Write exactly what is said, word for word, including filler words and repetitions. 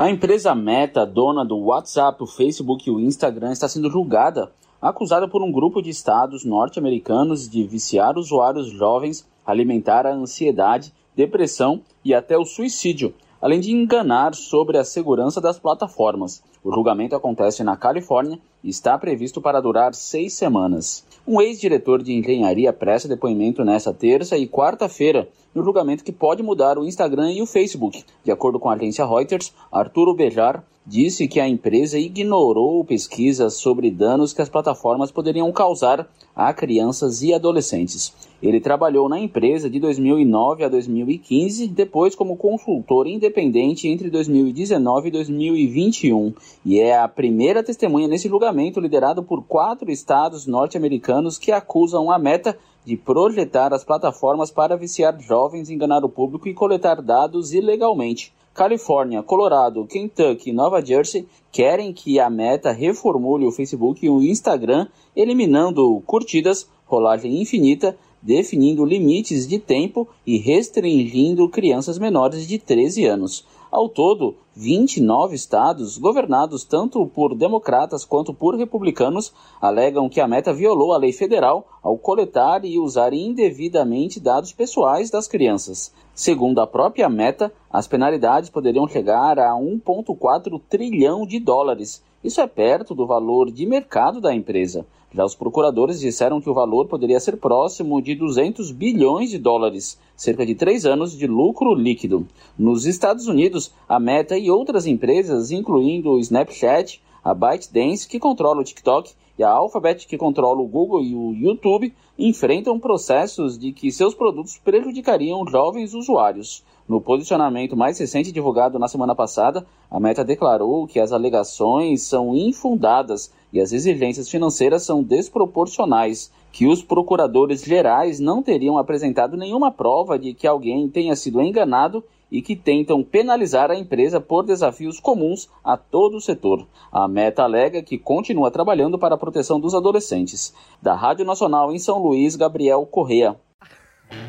A empresa Meta, dona do WhatsApp, o Facebook e o Instagram, está sendo julgada, acusada por um grupo de estados norte-americanos de viciar usuários jovens, alimentar a ansiedade, depressão e até o suicídio, além de enganar sobre a segurança das plataformas. O julgamento acontece na Califórnia e está previsto para durar seis semanas. Um ex-diretor de engenharia presta depoimento nesta terça e quarta-feira, no julgamento que pode mudar o Instagram e o Facebook. De acordo com a agência Reuters, Arturo Bejar disse que a empresa ignorou pesquisas sobre danos que as plataformas poderiam causar a crianças e adolescentes. Ele trabalhou na empresa de dois mil e nove a dois mil e quinze, depois como consultor independente entre dois mil e dezenove e dois mil e vinte e um, e é a primeira testemunha nesse julgamento liderado por quatro estados norte-americanos que acusam a Meta de projetar as plataformas para viciar jovens, enganar o público e coletar dados ilegalmente. Califórnia, Colorado, Kentucky e Nova Jersey querem que a Meta reformule o Facebook e o Instagram, eliminando curtidas, rolagem infinita, definindo limites de tempo e restringindo crianças menores de treze anos. Ao todo, vinte e nove estados, governados tanto por democratas quanto por republicanos, alegam que a Meta violou a lei federal ao coletar e usar indevidamente dados pessoais das crianças. Segundo a própria Meta, as penalidades poderiam chegar a um vírgula quatro trilhão de dólares. Isso é perto do valor de mercado da empresa. Já os procuradores disseram que o valor poderia ser próximo de duzentos bilhões de dólares, cerca de três anos de lucro líquido. Nos Estados Unidos, a Meta e outras empresas, incluindo o Snapchat, a ByteDance, que controla o TikTok, e a Alphabet, que controla o Google e o YouTube, enfrentam processos de que seus produtos prejudicariam jovens usuários. No posicionamento mais recente divulgado na semana passada, a Meta declarou que as alegações são infundadas e as exigências financeiras são desproporcionais, que os procuradores gerais não teriam apresentado nenhuma prova de que alguém tenha sido enganado e que tentam penalizar a empresa por desafios comuns a todo o setor. A Meta alega que continua trabalhando para a proteção dos adolescentes. Da Rádio Nacional em São Luís, Gabriel Correa.